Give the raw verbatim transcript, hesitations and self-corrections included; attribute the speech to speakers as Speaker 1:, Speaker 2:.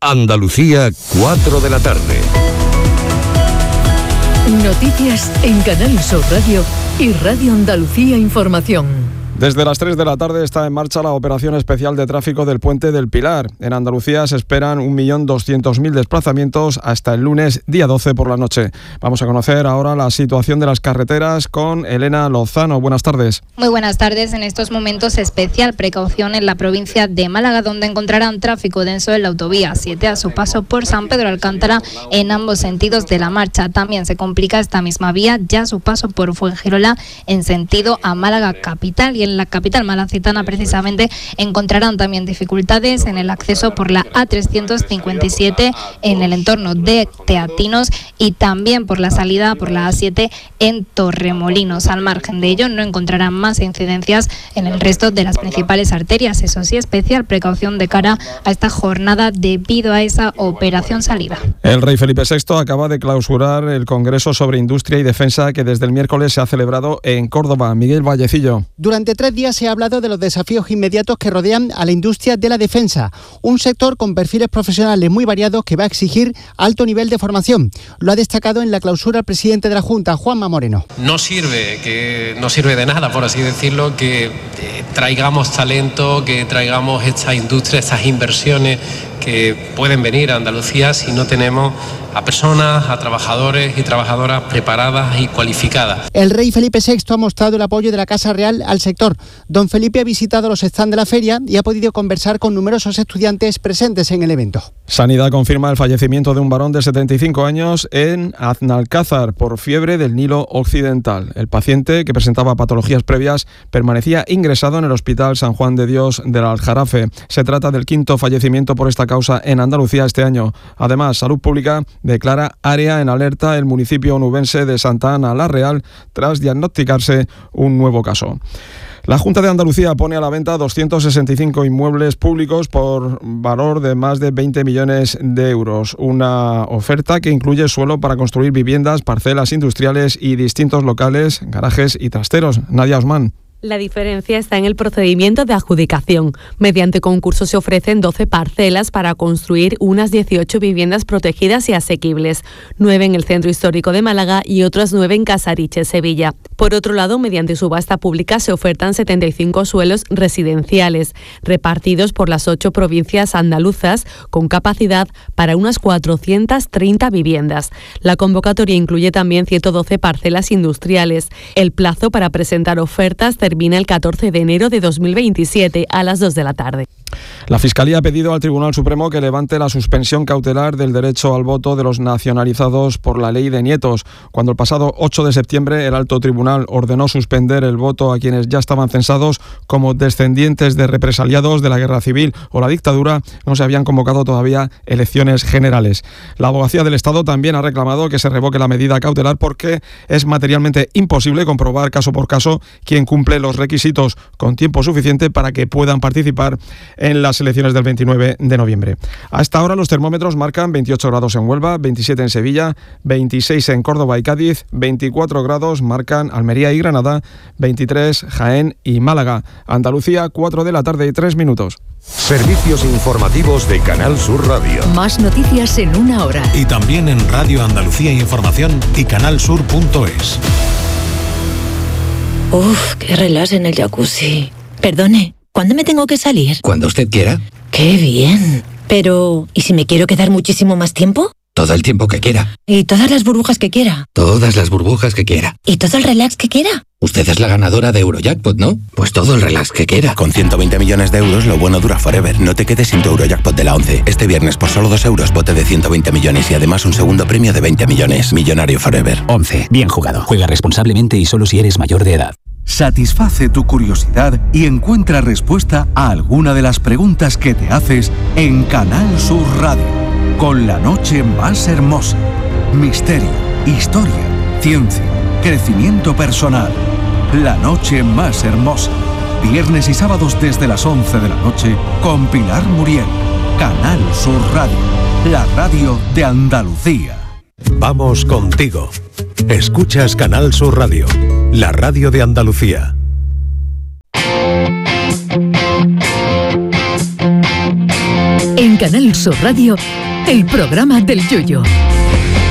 Speaker 1: Andalucía, cuatro de la tarde.
Speaker 2: Noticias en Canal Sur Radio y Radio Andalucía Información.
Speaker 3: Desde las tres de la tarde está en marcha la operación especial de tráfico del Puente del Pilar. En Andalucía se esperan un millón doscientos mil desplazamientos hasta el lunes, día doce por la noche. Vamos a conocer ahora la situación de las carreteras con Elena Lozano. Buenas tardes.
Speaker 4: Muy buenas tardes. En estos momentos especial precaución en la provincia de Málaga, donde encontrarán tráfico denso en la autovía siete a su paso por San Pedro Alcántara en ambos sentidos de la marcha. También se complica esta misma vía ya a su paso por Fuengirola en sentido a Málaga capital, y en la capital malacitana precisamente encontrarán también dificultades en el acceso por la A trescientos cincuenta y siete en el entorno de Teatinos y también por la salida por la A siete en Torremolinos. Al margen de ello no encontrarán más incidencias en el resto de las principales arterias. Eso sí, especial precaución de cara a esta jornada debido a esa operación salida.
Speaker 3: El rey Felipe sexto acaba de clausurar el Congreso sobre Industria y Defensa que desde el miércoles se ha celebrado en Córdoba. Miguel Vallecillo.
Speaker 5: Durante tres días se ha hablado de los desafíos inmediatos que rodean a la industria de la defensa, un sector con perfiles profesionales muy variados que va a exigir alto nivel de formación. Lo ha destacado en la clausura el presidente de la Junta, Juanma Moreno.
Speaker 6: No sirve, que no sirve de nada, por así decirlo, que eh, traigamos talento, que traigamos esta industria, estas inversiones que pueden venir a Andalucía si no tenemos a personas, a trabajadores y trabajadoras preparadas y cualificadas.
Speaker 5: El rey Felipe sexto ha mostrado el apoyo de la Casa Real al sector. Don Felipe ha visitado los stands de la feria y ha podido conversar con numerosos estudiantes presentes en el evento.
Speaker 3: Sanidad confirma el fallecimiento de un varón de setenta y cinco años en Aznalcázar por fiebre del Nilo Occidental. El paciente, que presentaba patologías previas, permanecía ingresado en el Hospital San Juan de Dios del Aljarafe. Se trata del quinto fallecimiento por esta causa en Andalucía este año. Además, Salud Pública declara área en alerta el municipio onubense de Santa Ana la Real tras diagnosticarse un nuevo caso. La Junta de Andalucía pone a la venta doscientos sesenta y cinco inmuebles públicos por valor de más de veinte millones de euros. Una oferta que incluye suelo para construir viviendas, parcelas industriales y distintos locales, garajes y trasteros. Nadia Osman.
Speaker 7: La diferencia está en el procedimiento de adjudicación. Mediante concurso se ofrecen doce parcelas para construir unas dieciocho viviendas protegidas y asequibles, nueve en el centro histórico de Málaga y otras nueve en Casariche, Sevilla. Por otro lado, mediante subasta pública se ofertan setenta y cinco suelos residenciales, repartidos por las ocho provincias andaluzas, con capacidad para unas cuatrocientas treinta viviendas. La convocatoria incluye también ciento doce parcelas industriales. El plazo para presentar ofertas termina el catorce de enero de dos mil veintisiete a las dos de la tarde.
Speaker 3: La Fiscalía ha pedido al Tribunal Supremo que levante la suspensión cautelar del derecho al voto de los nacionalizados por la ley de nietos. Cuando el pasado ocho de septiembre el Alto Tribunal ordenó suspender el voto a quienes ya estaban censados como descendientes de represaliados de la Guerra Civil o la dictadura, no se habían convocado todavía elecciones generales. La Abogacía del Estado también ha reclamado que se revoque la medida cautelar porque es materialmente imposible comprobar caso por caso quién cumple los requisitos con tiempo suficiente para que puedan participar en las elecciones del veintinueve de noviembre. Hasta ahora los termómetros marcan veintiocho grados en Huelva, veintisiete en Sevilla, veintiséis en Córdoba y Cádiz, veinticuatro grados marcan Almería y Granada, veintitrés Jaén y Málaga. Andalucía, cuatro de la tarde y tres minutos.
Speaker 1: Servicios informativos de Canal Sur Radio.
Speaker 2: Más noticias en una hora.
Speaker 8: Y también en Radio Andalucía Información y canalsur punto es.
Speaker 9: Uf, qué relax en el jacuzzi. Perdone, ¿cuándo me tengo que salir?
Speaker 10: Cuando usted quiera.
Speaker 9: ¡Qué bien! Pero, ¿y si me quiero quedar muchísimo más tiempo?
Speaker 10: Todo el tiempo que quiera.
Speaker 9: ¿Y todas las burbujas que quiera?
Speaker 10: Todas las burbujas que quiera.
Speaker 9: ¿Y todo el relax que quiera?
Speaker 10: Usted es la ganadora de Eurojackpot, ¿no? Pues todo el relax que quiera.
Speaker 8: Con ciento veinte millones de euros, lo bueno dura forever. No te quedes sin tu Eurojackpot de la once. Este viernes, por solo dos euros, bote de ciento veinte millones y además un segundo premio de veinte millones. Millonario forever.
Speaker 11: once. Bien jugado. Juega responsablemente y solo si eres mayor de edad.
Speaker 12: Satisface tu curiosidad y encuentra respuesta a alguna de las preguntas que te haces en Canal Sur Radio. Con la noche más hermosa. Misterio, historia, ciencia, crecimiento personal. La noche más hermosa. Viernes y sábados desde las once de la noche con Pilar Muriel. Canal Sur Radio. La radio de Andalucía.
Speaker 8: Vamos contigo. Escuchas Canal Sur Radio, la radio de Andalucía.
Speaker 2: En Canal Sur Radio, el programa del Yoyo.